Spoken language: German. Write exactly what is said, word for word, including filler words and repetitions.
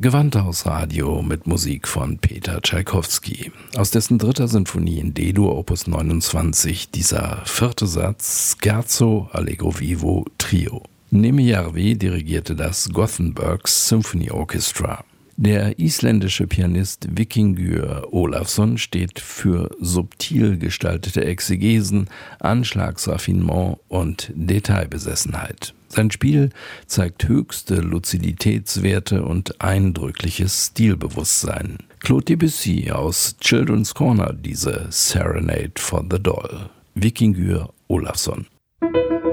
Gewandhausradio mit Musik von Peter Tschaikowski. Aus dessen dritter Sinfonie in D-Dur Opus neunundzwanzig dieser vierte Satz Scherzo Allegro Vivo Trio. Nemi Järvi dirigierte das Gothenburg Symphony Orchestra. Der isländische Pianist Víkingur Ólafsson steht für subtil gestaltete Exegesen, Anschlagsraffinement und Detailbesessenheit. Sein Spiel zeigt höchste Luziditätswerte und eindrückliches Stilbewusstsein. Claude Debussy aus Children's Corner, diese Serenade for the Doll. Víkingur Ólafsson.